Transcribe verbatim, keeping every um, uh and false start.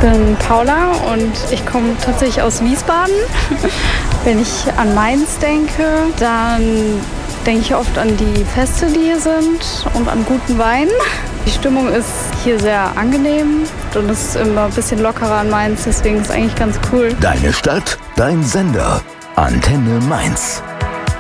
bin Paula und ich komme tatsächlich aus Wiesbaden. Wenn ich an Mainz denke, dann denke ich oft an die Feste, die hier sind und an guten Wein. Die Stimmung ist hier sehr angenehm und es ist immer ein bisschen lockerer an Mainz, deswegen ist es eigentlich ganz cool. Deine Stadt, dein Sender. Antenne Mainz.